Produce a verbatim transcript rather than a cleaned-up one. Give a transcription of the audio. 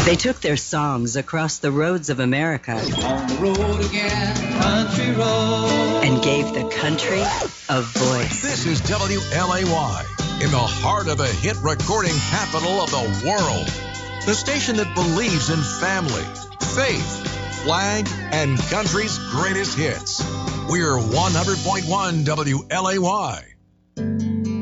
They took their songs across the roads of America. On the road again, country road. And gave the country a voice. This is W L A Y, in the heart of the hit recording capital of the world. The station that believes in family, faith, flag, and country's greatest hits. We're one hundred point one W L A Y.